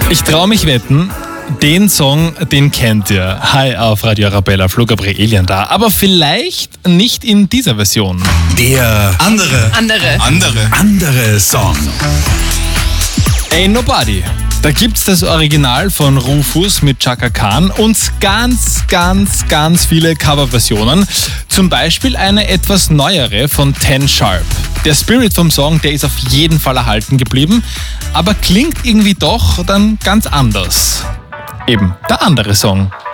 Ich traue mich wetten, den Song, den kennt ihr. Hi auf Radio Arabella, Flo Gabrielian da. Aber vielleicht nicht in dieser Version. Der andere Song. Ain't Nobody. Da gibt's das Original von Rufus mit Chaka Khan und ganz viele Coverversionen. Zum Beispiel eine etwas neuere von Ten Sharp. Der Spirit vom Song, der ist auf jeden Fall erhalten geblieben, aber klingt irgendwie doch dann ganz anders. Eben, der andere Song.